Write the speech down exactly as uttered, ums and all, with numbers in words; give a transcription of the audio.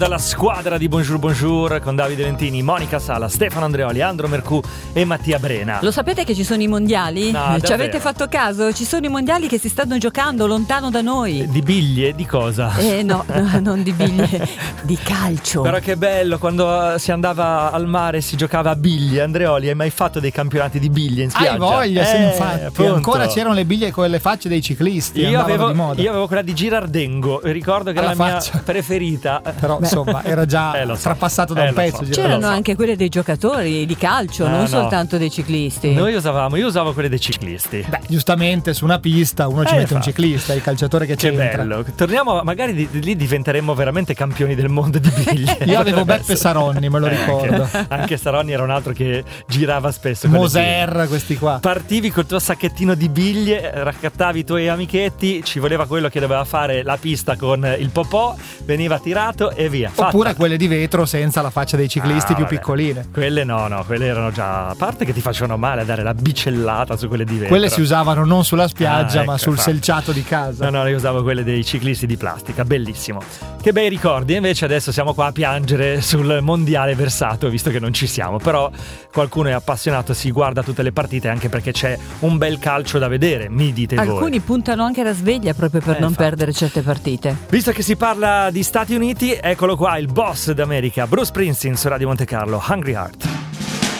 Dalla squadra di Bonjour Bonjour con Davide Lentini, Monica Sala, Stefano Andreoli, Andro Mercù e Mattia Brena. Lo sapete che ci sono i mondiali? No, ci avete fatto caso? Ci sono i mondiali che si stanno giocando lontano da noi. Di biglie? Di cosa? Eh no, no non di biglie, di calcio. Però che bello quando si andava al mare e si giocava a biglie. Andreoli, hai mai fatto dei campionati di biglie in spiaggia? Hai voglia, eh, sì, infatti. appunto. Ancora c'erano le biglie con le facce dei ciclisti. Io avevo, di moda. io avevo quella di Girardengo, ricordo che Alla era la faccia. mia preferita. Però Beh. insomma era già Eh, lo so. trapassato da Eh, un lo pezzo. so. C'erano Lo so. anche quelle dei giocatori di calcio, Ah, non no. soltanto dei ciclisti. Noi usavamo, io usavo quelle dei ciclisti. Beh, giustamente su una pista uno ci Eh, mette un infatti. ciclista, il calciatore che Che c'entra. bello. Torniamo, magari di, di lì diventeremmo veramente campioni del mondo di biglie. Io avevo Potrebbe Beppe essere. Saronni, me lo Eh, ricordo. Anche, anche Saronni era un altro che girava spesso con le biglie. Moser, questi qua. Partivi col tuo sacchettino di biglie, raccattavi i tuoi amichetti, ci voleva quello che doveva fare la pista con il popò, veniva tirato e via. Oppure fatta. quelle di vetro senza la faccia dei ciclisti Ah, più vabbè. piccoline. Quelle no, no, quelle erano già. A parte che ti facevano male a dare la bicellata su quelle di vetro. Quelle si usavano non sulla spiaggia, Ah, ecco, ma sul infatti. selciato di casa. No, no, io usavo quelle dei ciclisti di plastica, bellissimo. Che bei ricordi, e invece adesso siamo qua a piangere sul mondiale versato, visto che non ci siamo. Però qualcuno è appassionato, si guarda tutte le partite anche perché c'è un bel calcio da vedere, mi dite voi. Alcuni puntano anche la sveglia proprio per Eh, non infatti. perdere certe partite. Visto che si parla di Stati Uniti, eccolo qua il boss d'America, Bruce Springsteen su Radio Monte Carlo, Hungry Heart.